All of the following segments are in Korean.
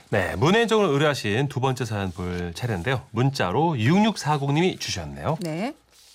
네, 문해적으로 의뢰하신 두 번째 사연 볼 차례인데요. 문자로 6640님이 주셨네요. 네.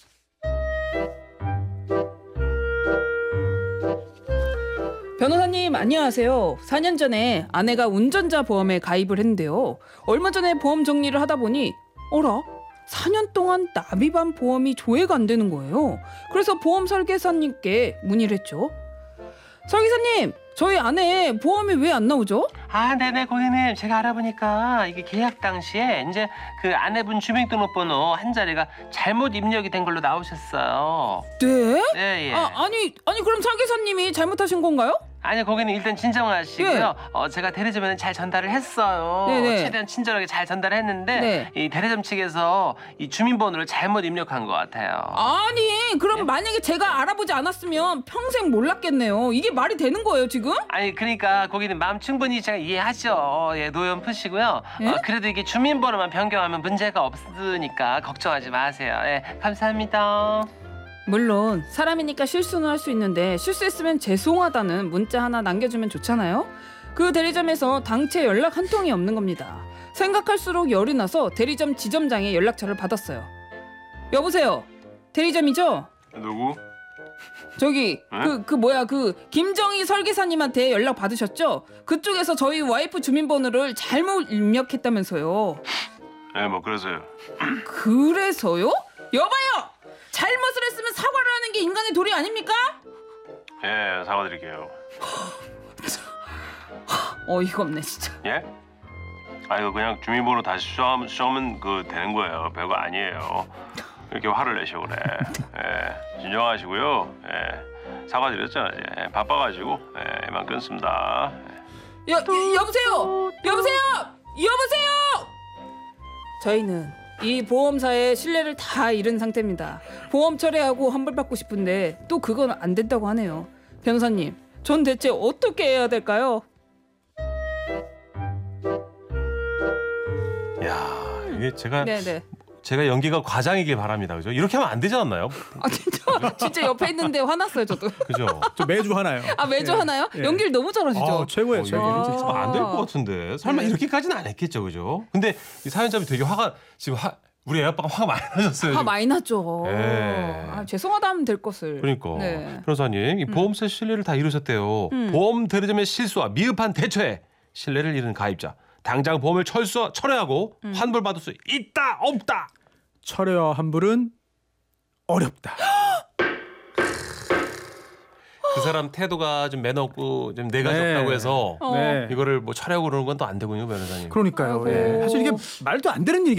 변호사님 안녕하세요. 4년 전에 아내가 운전자 보험에 가입을 했는데요. 얼마 전에 보험 정리를 하다 보니 어라? 4년 동안 납입한 보험이 조회가 안 되는 거예요. 그래서 보험 설계사님께 문의를 했죠. 설계사님, 저희 아내 보험이 왜 안 나오죠? 아, 네네, 고객님. 제가 알아보니까 이게 계약 당시에 이제 그 아내분 주민등록번호 한 자리가 잘못 입력이 된 걸로 나오셨어요. 네? 네, 예. 아니 그럼 설계사님이 잘못하신 건가요? 아니, 고객님 일단 진정하시고요. 제가 대리점에는 잘 전달을 했어요. 네네. 최대한 친절하게 잘 전달했는데 네. 이 대리점 측에서 이 주민번호를 잘못 입력한 것 같아요. 아니 그럼 만약에 제가 알아보지 않았으면 평생 몰랐겠네요. 이게 말이 되는 거예요 지금? 아니, 그러니까 고객님 마음 충분히 제가 이해하죠. 예, 노연 푸시고요. 예? 그래도 이게 주민번호만 변경하면 문제가 없으니까 걱정하지 마세요. 예, 감사합니다. 물론 사람이니까 실수는 할 수 있는데 실수했으면 죄송하다는 문자 하나 남겨주면 좋잖아요. 그 대리점에서 당최 연락 한 통이 없는 겁니다. 생각할수록 열이 나서 대리점 지점장의 연락처를 받았어요. 여보세요, 대리점이죠? 누구? 저기 그 김정희 설계사님한테 연락 받으셨죠? 그쪽에서 저희 와이프 주민번호를 잘못 입력했다면서요. 네, 뭐 그래서요. 그래서요? 여봐요! 잘못을 했으면 사과를 하는 게 인간의 도리 아닙니까? 예, 사과드릴게요. 어이가 없네 진짜. 예? 아, 이거 그냥 주민번호 다시 수정하면 되는 거예요. 별거 아니에요. 이렇게 화를 내시고 그래. 예, 진정하시고요. 예, 사과드렸잖아요. 예, 바빠가지고 이만 끊습니다. 여보세요! 저희는 이 보험사의 신뢰를 다 잃은 상태입니다. 보험 철회하고 환불받고 싶은데 또 그건 안 된다고 하네요. 변호사님, 전 대체 어떻게 해야 될까요? 야, 이게 네네. 제가 연기가 과장이길 바랍니다. 그죠? 이렇게 하면 안 되지 않나요? 아 진짜 옆에 있는데 화났어요 저도. 그죠? 저 매주 하나요. 아 매주 예. 하나요? 예. 연기를 너무 잘하시죠? 최고예요, 최고. 안 될 것 같은데. 설마 네. 이렇게까지는 안 했겠죠, 그죠? 근데 이 사연자분 되게 우리 애 아빠가 화가 많이 나셨어요. 화 많이 났죠. 예. 아, 죄송하다 하면 될 것을. 그러니까 네. 변호사님, 이 보험사 신뢰를 다 잃으셨대요. 보험 대리점의 실수와 미흡한 대처에 신뢰를 잃은 가입자. 당장 보험을 철회하고 환불받을 수 있다, 없다. 철회와 환불은 어렵다. 그 사람 태도가 좀 매너 없고 좀 내가 네. 적다고 해서 어. 네. 이거를 뭐 철회하고 그러는 건 또 안 되군요, 변호사님. 그러니까요. 아이고. 예. 사실 이게 말도 안 되는 일이